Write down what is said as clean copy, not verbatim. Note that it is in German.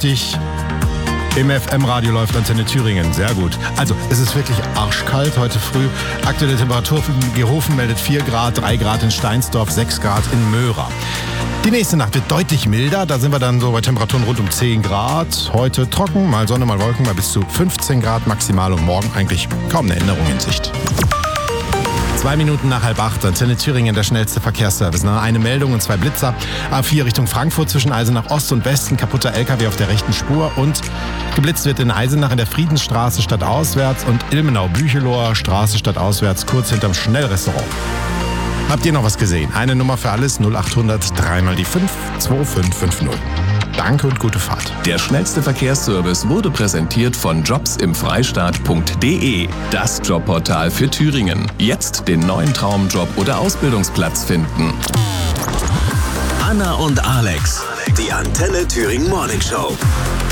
richtig. Im FM-Radio läuft Antenne Thüringen. Sehr gut. Also, es ist wirklich arschkalt heute früh. Aktuelle Temperatur für Gehofen meldet 4 Grad, 3 Grad in Steinsdorf, 6 Grad in Möhra. Die nächste Nacht wird deutlich milder. Da sind wir dann so bei Temperaturen rund um 10 Grad. Heute trocken, mal Sonne, mal Wolken, mal bis zu 15 Grad maximal. Und morgen eigentlich kaum eine Änderung in Sicht. 2 Minuten nach 7:30, Antenne Thüringen, der schnellste Verkehrsservice. Eine Meldung und 2 Blitzer. A4 Richtung Frankfurt zwischen Eisenach Ost und Westen. Kaputter LKW auf der rechten Spur. Und geblitzt wird in Eisenach in der Friedensstraße stadtauswärts und Ilmenau-Bücheloher Straße stadtauswärts, kurz hinterm Schnellrestaurant. Habt ihr noch was gesehen? Eine Nummer für alles, 0800 3 mal die 5 2550. Danke und gute Fahrt. Der schnellste Verkehrsservice wurde präsentiert von jobsimfreistaat.de, das Jobportal für Thüringen. Jetzt den neuen Traumjob oder Ausbildungsplatz finden. Anna und Alex, die Antenne Thüringen Morning Show.